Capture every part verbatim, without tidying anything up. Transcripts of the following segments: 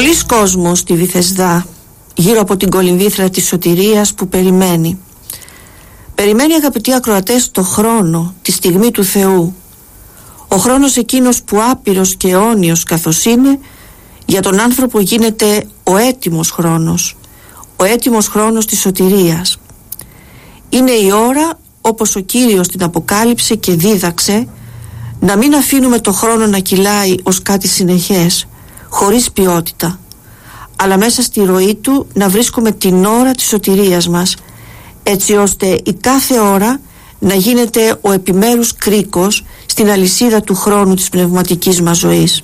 Πολύς κόσμος στη Βυθεσδά, γύρω από την κολυμβήθρα της σωτηρίας που περιμένει. Περιμένει, αγαπητοί ακροατές, το χρόνο, τη στιγμή του Θεού. Ο χρόνος εκείνος που άπειρος και αιώνιος καθώς είναι, για τον άνθρωπο γίνεται ο έτοιμος χρόνος, ο έτοιμος χρόνος της σωτηρίας. Είναι η ώρα, όπως ο Κύριος την αποκάλυψε και δίδαξε, να μην αφήνουμε το χρόνο να κυλάει ως κάτι συνεχές, χωρίς ποιότητα, αλλά μέσα στη ροή του να βρίσκουμε την ώρα της σωτηρίας μας, έτσι ώστε η κάθε ώρα να γίνεται ο επιμέρους κρίκος στην αλυσίδα του χρόνου της πνευματικής μας ζωής.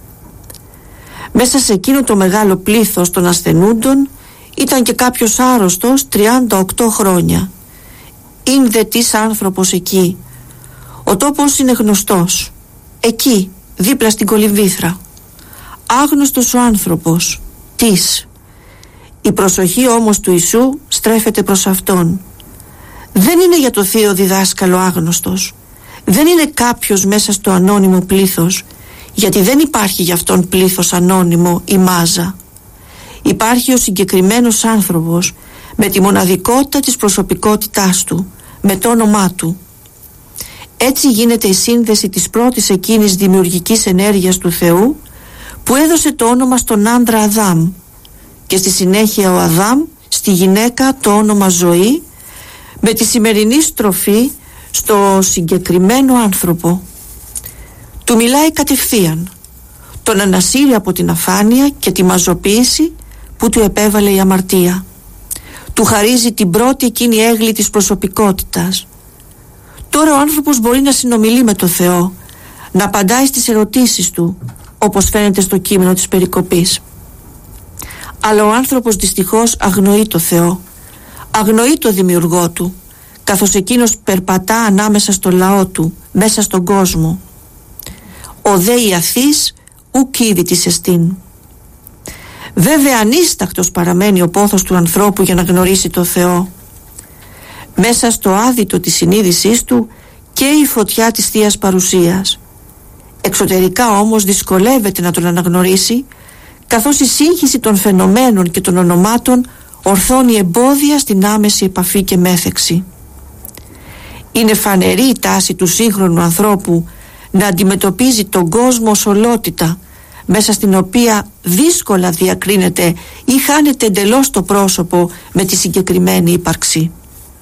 Μέσα σε εκείνο το μεγάλο πλήθος των ασθενούντων ήταν και κάποιος άρρωστος τριάντα οκτώ χρόνια. Είναι δε της άνθρωπος εκεί. Ο τόπος είναι γνωστός. Εκεί, δίπλα στην κολυμβήθρα. Άγνωστος ο άνθρωπος. Της. Η προσοχή όμως του Ιησού στρέφεται προς αυτόν. Δεν είναι για το θείο διδάσκαλο άγνωστος. Δεν είναι κάποιος μέσα στο ανώνυμο πλήθος, γιατί δεν υπάρχει για αυτόν πλήθος ανώνυμο ή μάζα. Υπάρχει ο συγκεκριμένος άνθρωπος με τη μοναδικότητα της προσωπικότητάς του, με το όνομά του. Έτσι γίνεται η σύνδεση της πρώτης εκείνης δημιουργικής ενέργειας του Θεού, που έδωσε το όνομα στον άντρα Αδάμ, και στη συνέχεια ο Αδάμ στη γυναίκα το όνομα ζωή, με τη σημερινή στροφή στο συγκεκριμένο άνθρωπο. Του μιλάει κατευθείαν, τον ανασύρει από την αφάνεια και τη μαζοποίηση που του επέβαλε η αμαρτία. Του χαρίζει την πρώτη εκείνη έγκλη της προσωπικότητας. Τώρα ο άνθρωπος μπορεί να συνομιλεί με το Θεό, να απαντάει στις ερωτήσεις του, όπως φαίνεται στο κείμενο της περικοπής. Αλλά ο άνθρωπος δυστυχώς αγνοεί το Θεό, αγνοεί το δημιουργό του, καθώς εκείνος περπατά ανάμεσα στο λαό του, μέσα στον κόσμο. Ο δε η αθής ουκ είδη της εστίν. Βέβαια ανίστακτος παραμένει ο πόθος του ανθρώπου για να γνωρίσει το Θεό. Μέσα στο άδειτο της συνείδησής του και η φωτιά της Θείας Παρουσίας. Εξωτερικά όμως δυσκολεύεται να τον αναγνωρίσει, καθώς η σύγχυση των φαινομένων και των ονομάτων ορθώνει εμπόδια στην άμεση επαφή και μέθεξη. Είναι φανερή η τάση του σύγχρονου ανθρώπου να αντιμετωπίζει τον κόσμο ως ολότητα, μέσα στην οποία δύσκολα διακρίνεται ή χάνεται εντελώς το πρόσωπο με τη συγκεκριμένη ύπαρξη.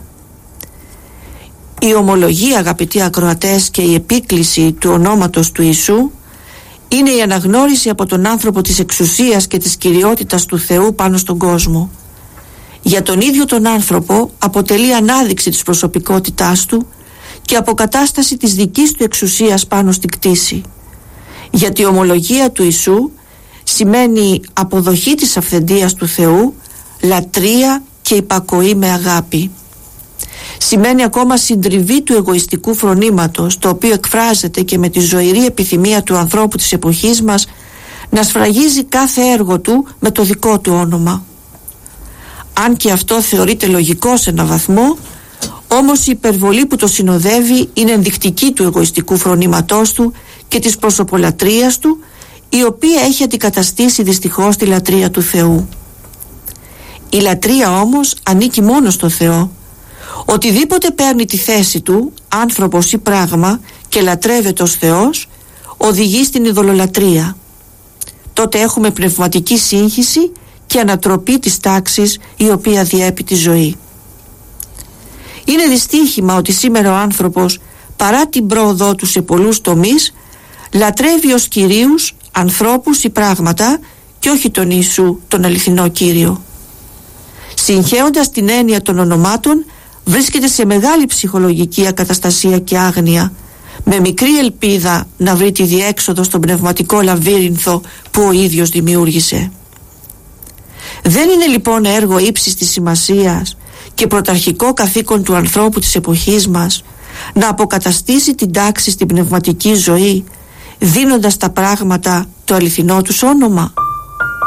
Η ομολογία, αγαπητοί ακροατές, και η επίκληση του ονόματος του Ιησού είναι η αναγνώριση από τον άνθρωπο της εξουσίας και της κυριότητας του Θεού πάνω στον κόσμο. Για τον ίδιο τον άνθρωπο αποτελεί ανάδειξη της προσωπικότητάς του και αποκατάσταση της δικής του εξουσίας πάνω στην κτήση. Γιατί η ομολογία του Ιησού σημαίνει αποδοχή της αυθεντίας του Θεού, λατρεία και υπακοή με αγάπη. Σημαίνει ακόμα συντριβή του εγωιστικού φρονήματος, το οποίο εκφράζεται και με τη ζωηρή επιθυμία του ανθρώπου της εποχής μας να σφραγίζει κάθε έργο του με το δικό του όνομα. Αν και αυτό θεωρείται λογικό σε έναν βαθμό, όμως η υπερβολή που το συνοδεύει είναι ενδεικτική του εγωιστικού φρονήματός του και της προσωπολατρείας του, η οποία έχει αντικαταστήσει δυστυχώς τη λατρεία του Θεού. Η λατρεία όμως ανήκει μόνο στο Θεό. Οτιδήποτε παίρνει τη θέση του, άνθρωπος ή πράγμα, και λατρεύεται ως Θεός, οδηγεί στην ειδωλολατρεία. Τότε έχουμε πνευματική σύγχυση και ανατροπή της τάξης η οποία διέπει τη ζωή. Είναι δυστύχημα ότι σήμερα ο άνθρωπος, παρά την πρόοδό του σε πολλούς τομείς, λατρεύει ως κυρίους ανθρώπους ή πράγματα και όχι τον Ιησού, τον αληθινό Κύριο. Συγχέοντας την έννοια των ονομάτων, βρίσκεται σε μεγάλη ψυχολογική ακαταστασία και άγνοια, με μικρή ελπίδα να βρει τη διέξοδο στον πνευματικό λαβύρινθο που ο ίδιος δημιούργησε. Δεν είναι λοιπόν έργο ύψης της σημασίας και πρωταρχικό καθήκον του ανθρώπου της εποχής μας να αποκαταστήσει την τάξη στην πνευματική ζωή, δίνοντας τα πράγματα το αληθινό τους όνομα?